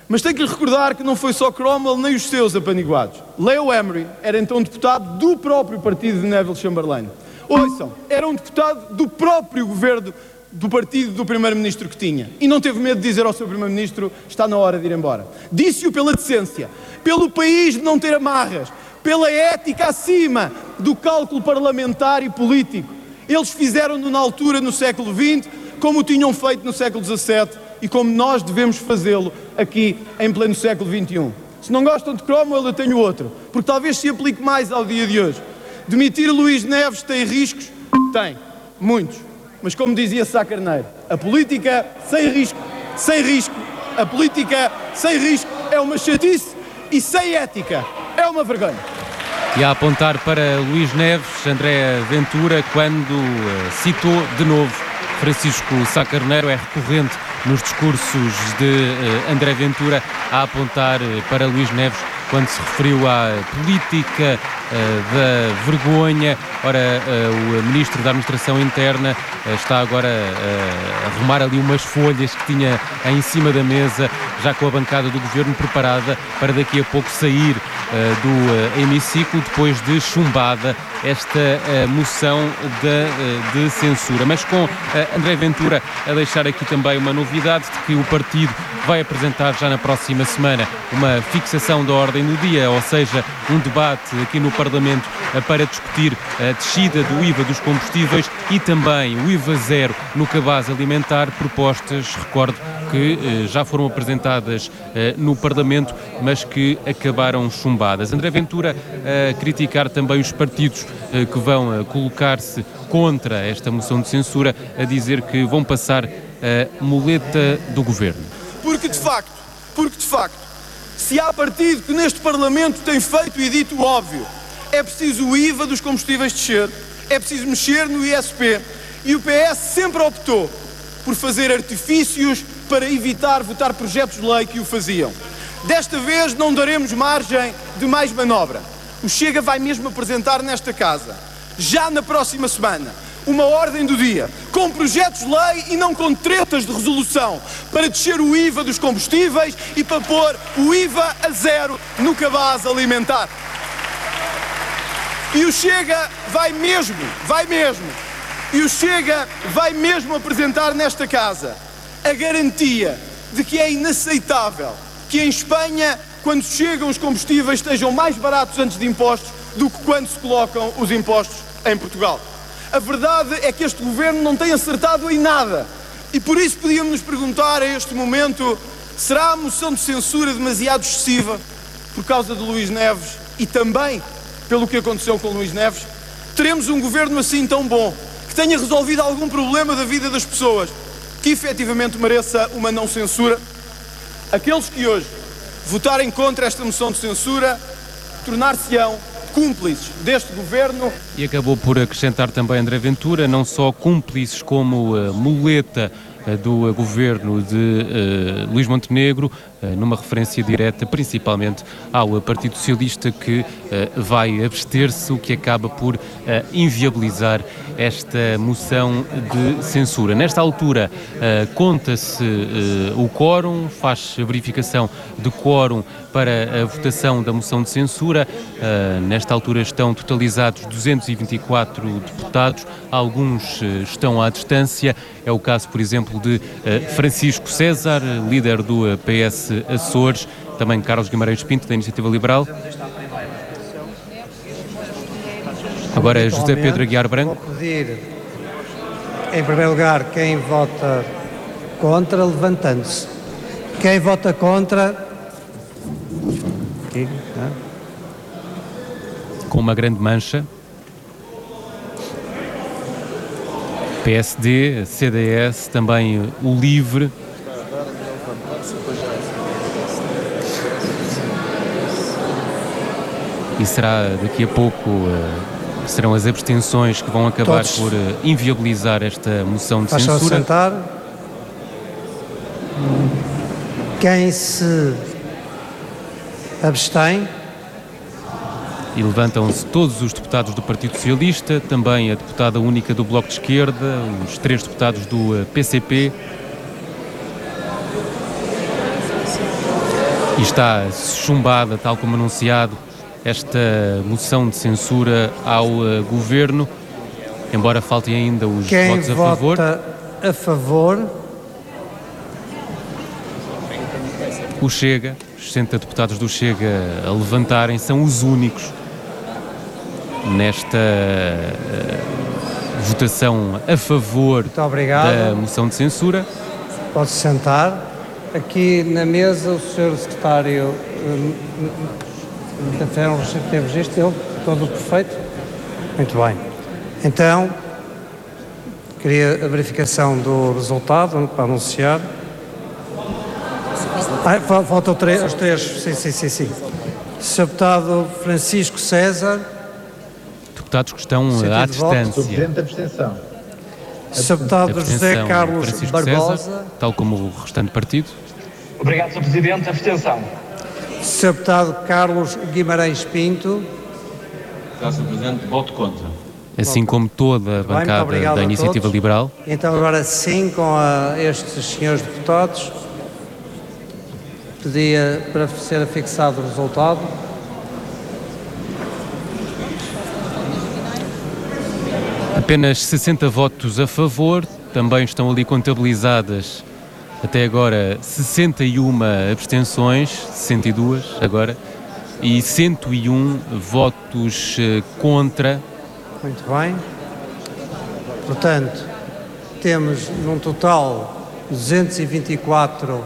Mas tenho que lhe recordar que não foi só Cromwell nem os seus apaniguados. Leo Emery era então deputado do próprio partido de Neville Chamberlain. Ouçam, era um deputado do próprio governo do partido do primeiro-ministro que tinha. E não teve medo de dizer ao seu primeiro-ministro: está na hora de ir embora. Disse-o pela decência, pelo país de não ter amarras, pela ética acima do cálculo parlamentar e político. Eles fizeram-no na altura, no século XX, como o tinham feito no século XVII e como nós devemos fazê-lo aqui em pleno século XXI. Se não gostam de Cromwell, eu tenho outro, porque talvez se aplique mais ao dia de hoje. Demitir Luís Neves tem riscos? Tem, muitos. Mas como dizia Sá Carneiro, a política sem risco, a política sem risco é uma chatice e sem ética é uma vergonha. E a apontar para Luís Neves, André Ventura, quando citou de novo Francisco Sá Carneiro, é recorrente nos discursos de André Ventura a apontar para Luís Neves quando se referiu à política da vergonha. Ora, o Ministro da Administração Interna está agora a arrumar ali umas folhas que tinha em cima da mesa, já com a bancada do Governo preparada para daqui a pouco sair do hemiciclo, depois de chumbada esta moção de censura. Mas com André Ventura a deixar aqui também uma novidade de que o partido vai apresentar já na próxima semana uma fixação da ordem do dia, ou seja, um debate aqui no Parlamento para discutir a descida do IVA dos combustíveis e também o IVA zero no cabaz alimentar, propostas, recordo, que já foram apresentadas no Parlamento, mas que acabaram chumbadas. André Ventura a criticar também os partidos que vão colocar-se contra esta moção de censura, a dizer que vão passar a muleta do Governo. Porque de facto, se há partido que neste Parlamento tem feito e dito o óbvio, é preciso o IVA dos combustíveis descer, é preciso mexer no ISP, e o PS sempre optou por fazer artifícios para evitar votar projetos de lei que o faziam. Desta vez não daremos margem de mais manobra. O Chega vai mesmo apresentar nesta casa, já na próxima semana, uma ordem do dia, com projetos de lei e não com tretas de resolução, para descer o IVA dos combustíveis e para pôr o IVA a zero no cabaz alimentar. E o Chega vai mesmo apresentar nesta casa a garantia de que é inaceitável que em Espanha, quando chegam os combustíveis, estejam mais baratos antes de impostos do que quando se colocam os impostos em Portugal. A verdade é que este governo não tem acertado em nada e por isso podíamos nos perguntar a este momento: será a moção de censura demasiado excessiva por causa de Luís Neves e também pelo que aconteceu com Luís Neves? Teremos um governo assim tão bom, que tenha resolvido algum problema da vida das pessoas, que efetivamente mereça uma não censura? Aqueles que hoje votarem contra esta moção de censura tornar-se-ão cúmplices deste governo. E acabou por acrescentar também André Ventura, não só cúmplices como muleta do governo de Luís Montenegro, numa referência direta principalmente ao Partido Socialista, que vai abster-se, o que acaba por inviabilizar esta moção de censura. Nesta altura conta-se o quórum, faz a verificação de quórum para a votação da moção de censura. Nesta altura estão totalizados 224 deputados, alguns estão à distância. É o caso, por exemplo, de Francisco César, líder do PS Açores, também Carlos Guimarães Pinto, da Iniciativa Liberal. Agora José Pedro Aguiar Branco. Vou pedir, em primeiro lugar, quem vota contra, levantando-se. Quem vota contra... Aqui, com uma grande mancha. PSD, CDS, também o LIVRE. E será daqui a pouco, serão as abstenções que vão acabar por inviabilizar esta moção de censura. Basta sentar. Quem se abstém? E levantam-se todos os deputados do Partido Socialista, também a deputada única do Bloco de Esquerda, os 3 deputados do PCP. E está chumbada, tal como anunciado, esta moção de censura ao Governo, embora faltem ainda os votos a favor. Quem vota a favor? O Chega, os 60 deputados do Chega a levantarem, são os únicos nesta votação a favor da moção de censura. Pode-se sentar. Aqui na mesa o Sr. Secretário teve registro dele, todo perfeito? Muito bem. Então, queria a verificação do resultado para anunciar. Faltam os três. Sim. Sr. Deputado Francisco César. Deputados que estão à distância. Presidente, abstenção. Sr. Deputado José Carlos Francisco Barbosa. César, tal como o restante partido. Obrigado, Sr. Presidente, abstenção. Sr. Deputado Carlos Guimarães Pinto. Sr. Presidente, voto contra. Assim como toda a bancada da Iniciativa Liberal. Então agora sim, com estes senhores deputados, pedia para ser afixado o resultado. Apenas 60 votos a favor, também estão ali contabilizadas até agora 61 abstenções, 62 agora, e 101 votos contra. Muito bem. Portanto, temos num total 224.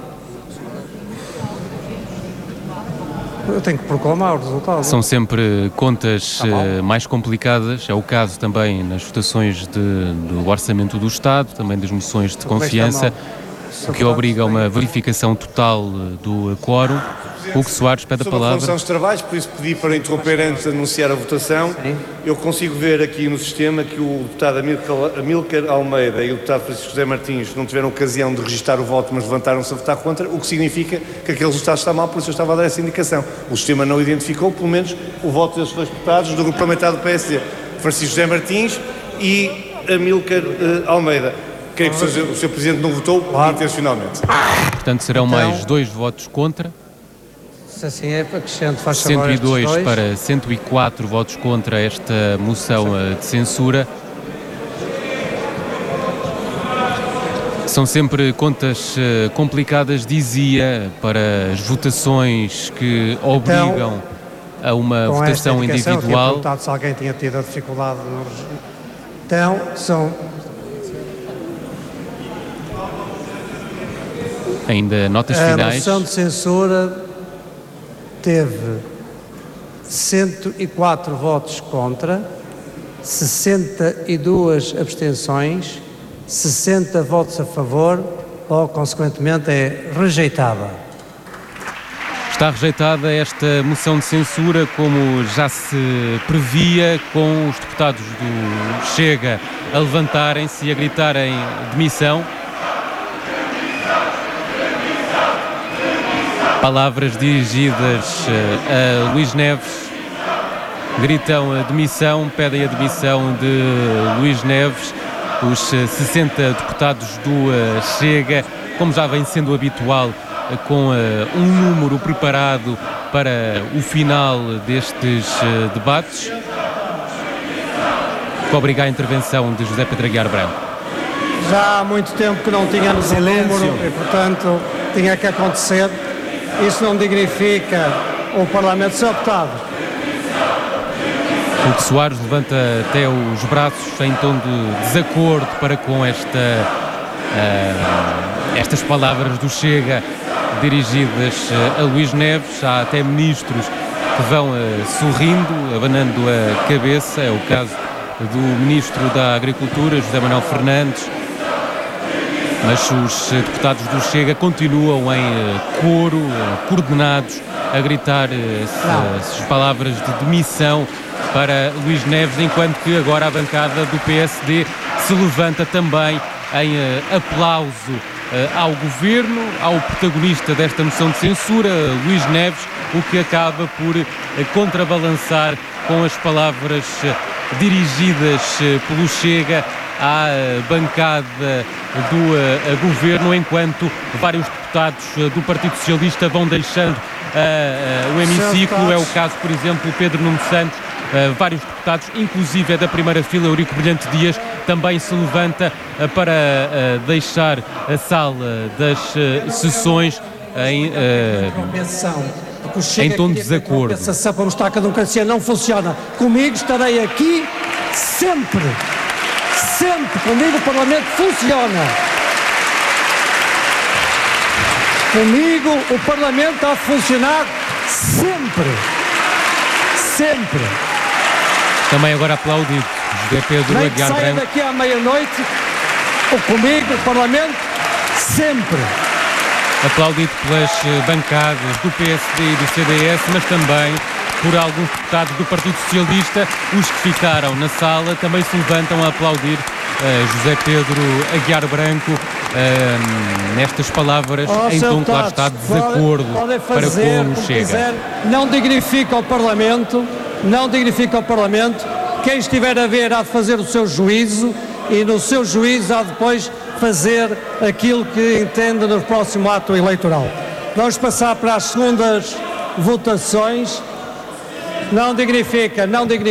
Eu tenho que proclamar o resultado. São sempre contas mais complicadas, é o caso também nas votações do Orçamento do Estado, também das moções de confiança, o que obriga a uma verificação total do quórum. Hugo Soares pede a palavra. Sobre a Comissão dos Trabalhos, por isso pedi para interromper antes de anunciar a votação. Sim. Eu consigo ver aqui no sistema que o deputado Amílcar Almeida e o deputado Francisco José Martins não tiveram ocasião de registrar o voto, mas levantaram-se a votar contra, o que significa que aquele resultado está mal, por isso eu estava a dar essa indicação. O sistema não identificou, pelo menos, o voto desses dois deputados do grupo parlamentar do PSD, Francisco José Martins e Amílcar Almeida. Creio que o Sr. Presidente não votou intencionalmente. Portanto, serão mais 2 votos contra. Se assim é, acrescento, faz favor, 102 para 104 votos contra esta moção de censura. São sempre contas complicadas, dizia, para as votações que obrigam a uma votação individual. Eu tinha se alguém tinha tido a dificuldade no regime. Então, são... Ainda notas finais. A moção de censura teve 104 votos contra, 62 abstenções, 60 votos a favor, logo, consequentemente, é rejeitada. Está rejeitada esta moção de censura, como já se previa, com os deputados do Chega a levantarem-se e a gritarem demissão. Palavras dirigidas a Luís Neves, gritam a demissão, pedem a demissão de Luís Neves. Os 60 deputados do Chega, como já vem sendo habitual, com um número preparado para o final destes debates, que obriga a intervenção de José Pedro Aguiar Branco. Já há muito tempo que não tínhamos um número e, portanto, tinha que acontecer. Isso não dignifica o Parlamento ser optado. Hugo Soares levanta até os braços em tom de desacordo para com estas palavras do Chega dirigidas a Luís Neves. Há até ministros que vão sorrindo, abanando a cabeça. É o caso do Ministro da Agricultura, José Manuel Fernandes. Mas os deputados do Chega continuam em coro, coordenados, a gritar essas palavras de demissão para Luís Neves, enquanto que agora a bancada do PSD se levanta também em aplauso ao Governo, ao protagonista desta moção de censura, Luís Neves, o que acaba por contrabalançar com as palavras dirigidas pelo Chega à bancada do governo, enquanto vários deputados do Partido Socialista vão deixando o hemiciclo. É o caso, por exemplo, Pedro Nuno Santos. Vários deputados, inclusive da primeira fila, Eurico Brilhante Dias, também se levanta para deixar a sala das sessões em tom de desacordo. A para mostrar que a democracia não funciona. Comigo estarei aqui sempre. Sempre. Comigo o Parlamento funciona. Comigo o Parlamento está a funcionar sempre. Sempre. Também agora aplaudido José Pedro Nem Aguiar que saia Branco. daqui à meia-noite, comigo, o Parlamento, sempre. Aplaudido pelas bancadas do PSD e do CDS, mas também por alguns deputados do Partido Socialista. Os que ficaram na sala também se levantam a aplaudir José Pedro Aguiar Branco nestas palavras em tom que lá está de desacordo para com o Chega. Não dignifica o Parlamento, não dignifica o Parlamento. Quem estiver a ver há de fazer o seu juízo e no seu juízo há depois fazer aquilo que entende no próximo ato eleitoral. Vamos passar para as segundas votações. Não dignifica,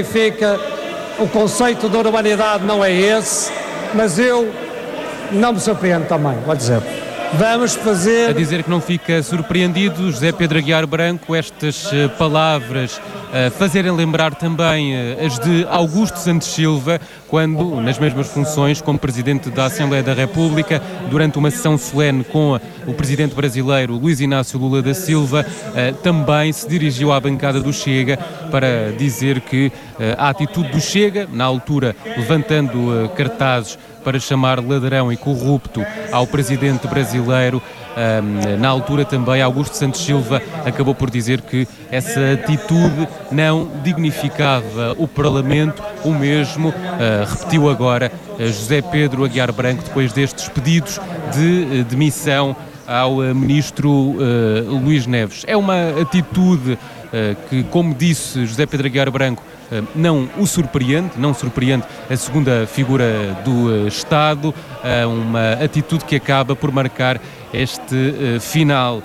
o conceito da urbanidade não é esse, mas eu não me surpreendo também, vou dizer. Vamos fazer... A dizer que não fica surpreendido, José Pedro Aguiar Branco, estas palavras fazerem lembrar também as de Augusto Santos Silva, quando, nas mesmas funções, como Presidente da Assembleia da República, durante uma sessão solene com o Presidente brasileiro Luiz Inácio Lula da Silva, também se dirigiu à bancada do Chega para dizer que a atitude do Chega, na altura levantando cartazes para chamar ladrão e corrupto ao Presidente brasileiro, na altura também Augusto Santos Silva acabou por dizer que essa atitude não dignificava o Parlamento. O mesmo repetiu agora José Pedro Aguiar Branco depois destes pedidos de demissão ao Ministro Luís Neves. É uma atitude que, como disse José Pedro Aguiar Branco, não o surpreende, não surpreende a segunda figura do Estado, uma atitude que acaba por marcar este final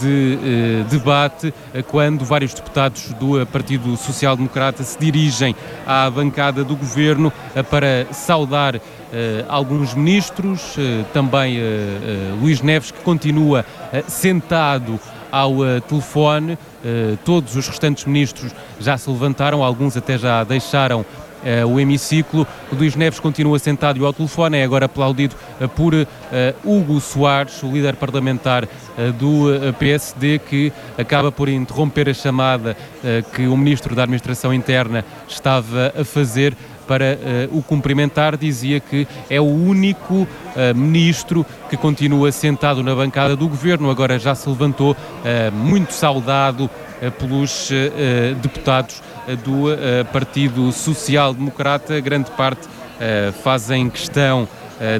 de debate, quando vários deputados do Partido Social Democrata se dirigem à bancada do Governo para saudar alguns ministros, também Luís Neves, que continua sentado ao telefone. Todos os restantes ministros já se levantaram, alguns até já deixaram o hemiciclo. O Luís Neves continua sentado ao telefone, é agora aplaudido por Hugo Soares, o líder parlamentar do PSD, que acaba por interromper a chamada que o Ministro da Administração Interna estava a fazer para o cumprimentar. Dizia que é o único ministro que continua sentado na bancada do Governo. Agora já se levantou, muito saudado pelos deputados do Partido Social Democrata. Grande parte fazem questão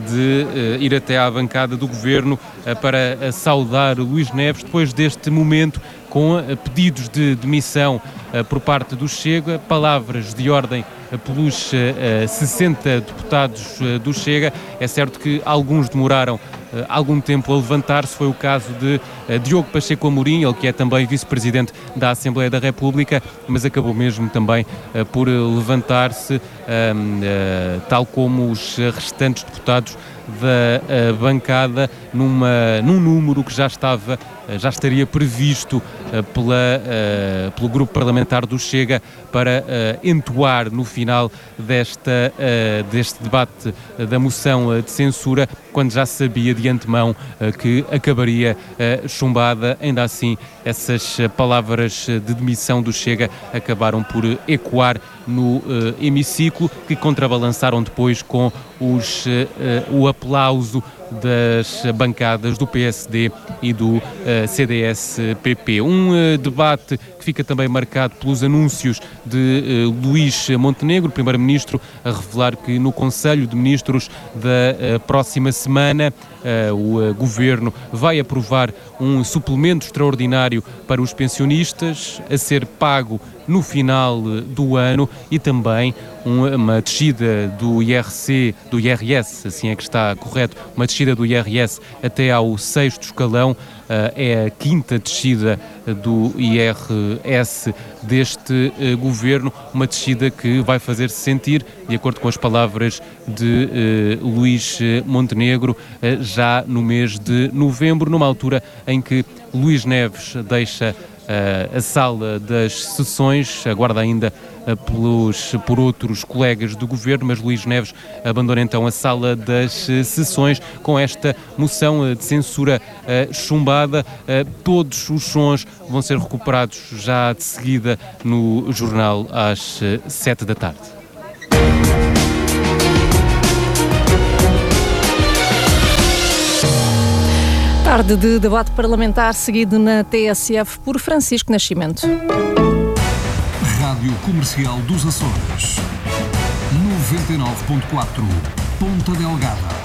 de ir até à bancada do Governo para saudar Luís Neves depois deste momento com pedidos de demissão por parte do Chega, palavras de ordem pelos 60 deputados do Chega. É certo que alguns demoraram algum tempo a levantar-se. Foi o caso de Diogo Pacheco Amorim, ele que é também vice-presidente da Assembleia da República, mas acabou mesmo também por levantar-se, tal como os restantes deputados da bancada, num número que já estaria previsto pelo grupo parlamentar do Chega para entoar no final deste debate da moção de censura, quando já se sabia de antemão que acabaria chumbada. Ainda assim, essas palavras de demissão do Chega acabaram por ecoar no hemiciclo, que contrabalançaram depois com o aplauso das bancadas do PSD e do CDS-PP. Um debate que fica também marcado pelos anúncios de Luís Montenegro, primeiro-ministro, a revelar que no Conselho de Ministros da próxima semana o Governo vai aprovar um suplemento extraordinário para os pensionistas, a ser pago no final do ano, e também uma descida do IRC do IRS, assim é que está correto, uma descida do IRS até ao 6º escalão, é a 5ª descida do IRS deste governo, uma descida que vai fazer-se sentir, de acordo com as palavras de Luís Montenegro, já no mês de novembro, numa altura em que Luís Neves deixa a sala das sessões, aguarda ainda por outros colegas do governo, mas Luís Neves abandona então a sala das sessões com esta moção de censura chumbada. Todos os sons vão ser recuperados já de seguida no jornal às 7 da tarde. Tarde de debate parlamentar seguido na TSF por Francisco Nascimento. Rádio Comercial dos Açores, 99.4, Ponta Delgada.